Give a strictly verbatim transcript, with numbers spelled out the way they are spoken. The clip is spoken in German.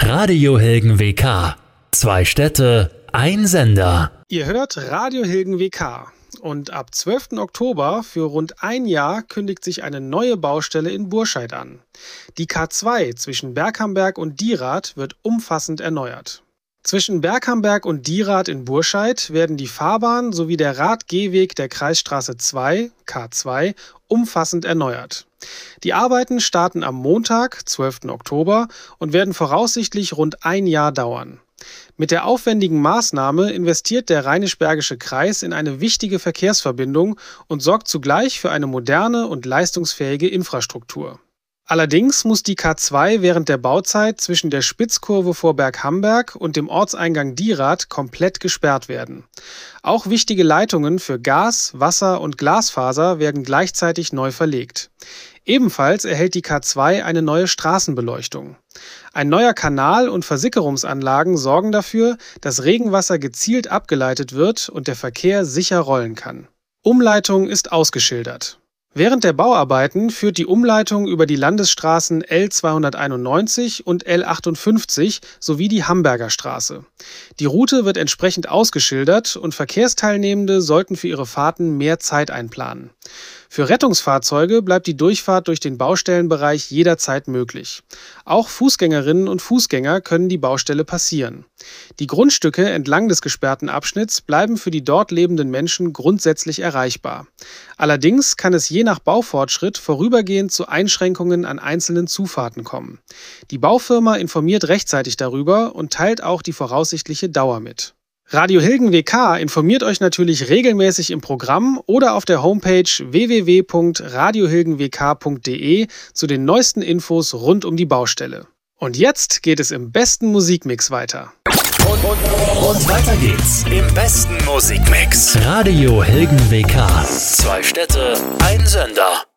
Radio Hilgen W K. Zwei Städte, ein Sender. Ihr hört Radio Hilgen W K. Und ab zwölften Oktober für rund ein Jahr kündigt sich eine neue Baustelle in Burscheid an. Die K zwei zwischen Berghamberg und Dierath wird umfassend erneuert. Zwischen Berghamberg und Dierath in Burscheid werden die Fahrbahn sowie der Radgehweg der Kreisstraße zwei, K zwei, umfassend erneuert. Die Arbeiten starten am Montag, zwölften Oktober, und werden voraussichtlich rund ein Jahr dauern. Mit der aufwendigen Maßnahme investiert der Rheinisch-Bergische Kreis in eine wichtige Verkehrsverbindung und sorgt zugleich für eine moderne und leistungsfähige Infrastruktur. Allerdings muss die K zwei während der Bauzeit zwischen der Spitzkurve vor Berghamberg und dem Ortseingang Dierath komplett gesperrt werden. Auch wichtige Leitungen für Gas, Wasser und Glasfaser werden gleichzeitig neu verlegt. Ebenfalls erhält die K zwei eine neue Straßenbeleuchtung. Ein neuer Kanal und Versickerungsanlagen sorgen dafür, dass Regenwasser gezielt abgeleitet wird und der Verkehr sicher rollen kann. Umleitung ist ausgeschildert. Während der Bauarbeiten führt die Umleitung über die Landesstraßen L zweihunderteinundneunzig und L achtundfünfzig sowie die Hamberger Straße. Die Route wird entsprechend ausgeschildert und Verkehrsteilnehmende sollten für ihre Fahrten mehr Zeit einplanen. Für Rettungsfahrzeuge bleibt die Durchfahrt durch den Baustellenbereich jederzeit möglich. Auch Fußgängerinnen und Fußgänger können die Baustelle passieren. Die Grundstücke entlang des gesperrten Abschnitts bleiben für die dort lebenden Menschen grundsätzlich erreichbar. Allerdings kann es je nach Baufortschritt vorübergehend zu Einschränkungen an einzelnen Zufahrten kommen. Die Baufirma informiert rechtzeitig darüber und teilt auch die voraussichtliche Dauer mit. Radio Hilgen W K informiert euch natürlich regelmäßig im Programm oder auf der Homepage w w w punkt radio hilgen w k punkt d e zu den neuesten Infos rund um die Baustelle. Und jetzt geht es im besten Musikmix weiter. Und, und, und weiter geht's im besten Musikmix. Radio Hilgen W K. Zwei Städte, ein Sender.